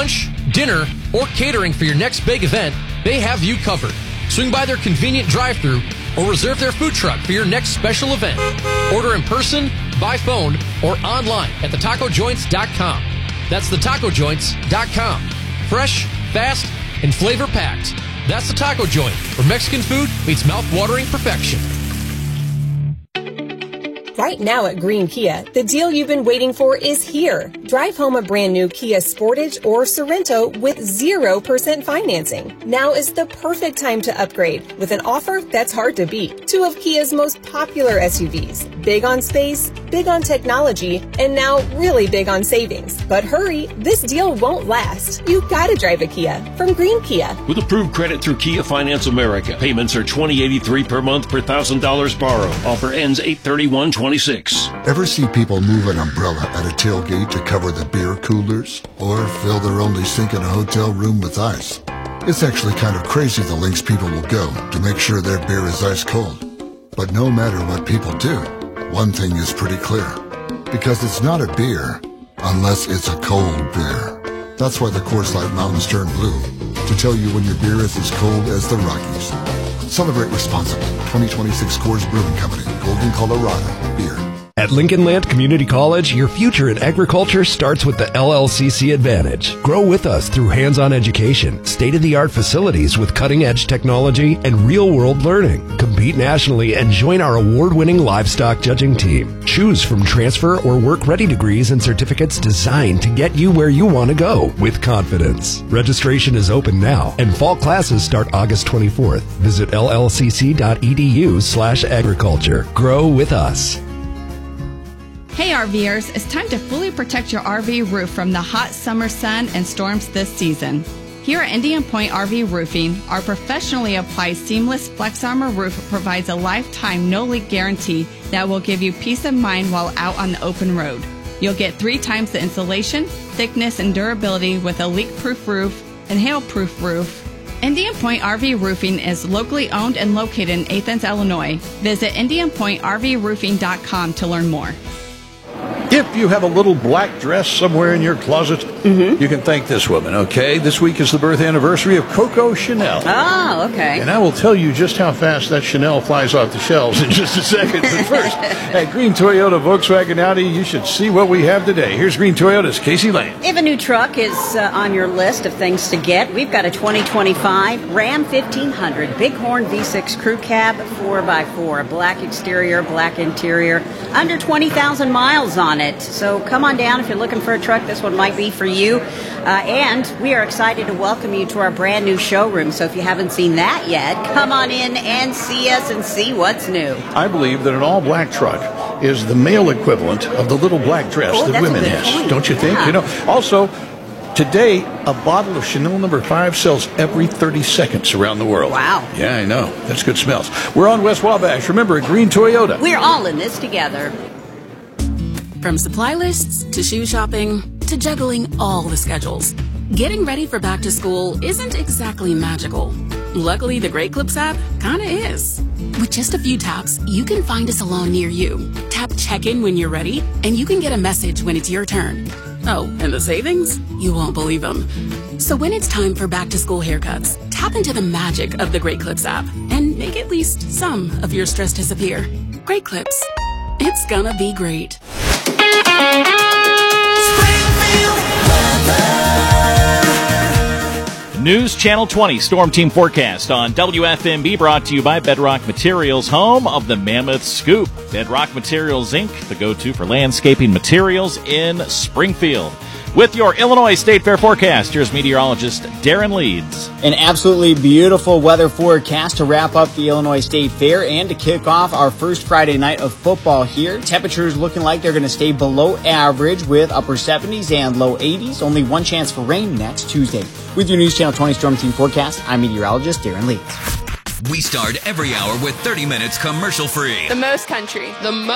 lunch, dinner, or catering for your next big event, they have you covered. Swing by their convenient drive-thru or reserve their food truck for your next special event. Order in person, by phone, or online at thetacojoints.com. That's thetacojoints.com. Fresh, fast, and flavor-packed. That's the Taco Joint, where Mexican food meets mouth-watering perfection. Right now at Green Kia, the deal you've been waiting for is here. Drive home a brand new Kia Sportage or Sorento with 0% financing. Now is the perfect time to upgrade with an offer that's hard to beat. Two of Kia's most popular SUVs. Big on space, big on technology, and now really big on savings. But hurry, this deal won't last. You gotta drive a Kia from Green Kia. With approved credit through Kia Finance America, payments are $20.83 per month per $1,000 borrowed. Offer ends 8/31/26. Ever see people move an umbrella at a tailgate to cover the beer coolers? Or fill their only sink in a hotel room with ice? It's actually kind of crazy the lengths people will go to make sure their beer is ice cold. But no matter what people do, one thing is pretty clear. Because it's not a beer unless it's a cold beer. That's why the Coors Light Mountains turn blue. To tell you when your beer is as cold as the Rockies. Celebrate responsibly. 2026 Coors Brewing Company, Golden, Colorado. Beer. At Lincoln Land Community College, your future in agriculture starts with the LLCC Advantage. Grow with us through hands-on education, state-of-the-art facilities with cutting-edge technology, and real-world learning. Compete nationally and join our award-winning livestock judging team. Choose from transfer or work-ready degrees and certificates designed to get you where you want to go with confidence. Registration is open now, and fall classes start August 24th. Visit llcc.edu/agriculture. Grow with us. Hey RVers, it's time to fully protect your RV roof from the hot summer sun and storms this season. Here at Indian Point RV Roofing, our professionally applied seamless Flex Armor roof provides a lifetime no-leak guarantee that will give you peace of mind while out on the open road. You'll get 3 times the insulation, thickness, and durability with a leak-proof roof and hail-proof roof. Indian Point RV Roofing is locally owned and located in Athens, Illinois. Visit IndianPointRVRoofing.com to learn more. If you have a little black dress somewhere in your closet, you can thank this woman, okay? This week is the birth anniversary of Coco Chanel. Oh, okay. And I will tell you just how fast that Chanel flies off the shelves in just a second. But first, at Green Toyota, Volkswagen, Audi, you should see what we have today. Here's Green Toyota's Casey Lane. If a new truck is on your list of things to get, we've got a 2025 Ram 1500 Bighorn V6 Crew Cab 4x4, black exterior, black interior, under 20,000 miles on it. So come on down if you're looking for a truck. This one might be for you. And we are excited to welcome you to our brand new showroom. So if you haven't seen that yet, come on in and see us and see what's new. I believe that an all-black truck is the male equivalent of the little black dress that women has. Don't you think? Yeah. You know, also, today, a bottle of Chanel No. 5 sells every 30 seconds around the world. Wow. Yeah, I know. That's good smells. We're on West Wabash. Remember, at Green Toyota. We're all in this together. From supply lists to shoe shopping to juggling all the schedules, getting ready for back to school isn't exactly magical. Luckily, the Great Clips app kinda is. With just a few taps, you can find a salon near you. Tap check-in when you're ready, and you can get a message when it's your turn. Oh, and the savings? You won't believe them. So when it's time for back to school haircuts, tap into the magic of the Great Clips app and make at least some of your stress disappear. Great Clips. It's gonna be great. News Channel 20 Storm Team Forecast on WFMB, brought to you by Bedrock Materials, home of the Mammoth Scoop. Bedrock Materials, Inc., the go-to for landscaping materials in Springfield. With your Illinois State Fair forecast, here's meteorologist Darren Leeds. An absolutely beautiful weather forecast to wrap up the Illinois State Fair and to kick off our first Friday night of football here. Temperatures looking like they're going to stay below average with upper 70s and low 80s. Only one chance for rain next Tuesday. With your News Channel 20 Storm Team forecast, I'm meteorologist Darren Leeds. We start every hour with 30 minutes commercial free. The most country. The most